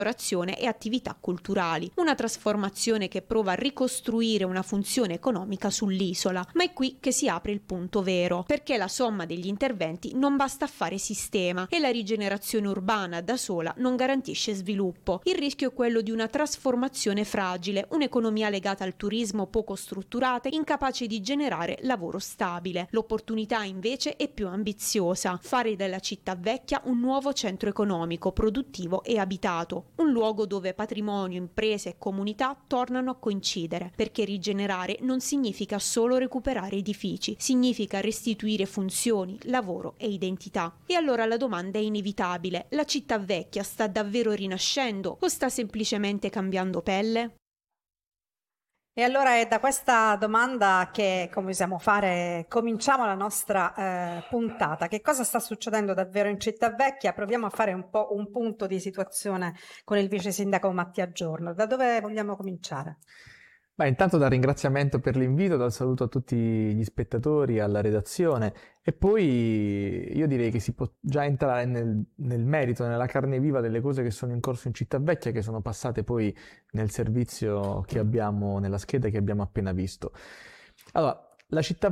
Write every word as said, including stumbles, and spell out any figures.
e attività culturali. Una trasformazione che prova a ricostruire una funzione economica sull'isola. Ma è qui che si apre il punto vero, perché la somma degli interventi non basta a fare sistema e la rigenerazione urbana da sola non garantisce sviluppo. Il rischio è quello di una trasformazione fragile, un'economia legata al turismo poco strutturata, incapace di generare lavoro stabile. L'opportunità invece è più ambiziosa: fare della città vecchia un nuovo centro economico, produttivo e abitato. Un luogo dove patrimonio, imprese e comunità tornano a coincidere, perché rigenerare non significa solo recuperare edifici, significa restituire funzioni, lavoro e identità. E allora la domanda è inevitabile: la città vecchia sta davvero rinascendo o sta semplicemente cambiando pelle? E allora è da questa domanda che, come possiamo fare, cominciamo la nostra eh, puntata. Che cosa sta succedendo davvero in Città Vecchia? Proviamo a fare un po' un punto di situazione con il vice sindaco Mattia Giorno. Da dove vogliamo cominciare? Beh, intanto dal ringraziamento per l'invito, dal saluto a tutti gli spettatori, alla redazione e poi io direi che si può già entrare nel, nel merito, nella carne viva delle cose che sono in corso in Città Vecchia, che sono passate poi nel servizio che abbiamo, nella scheda che abbiamo appena visto. Allora, la città